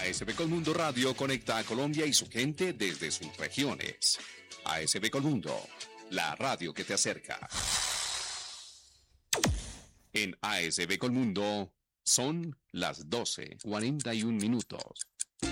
ASB Colmundo Radio conecta a Colombia y su gente desde sus regiones. ASB Colmundo, la radio que te acerca. En ASB Colmundo son las 12:41.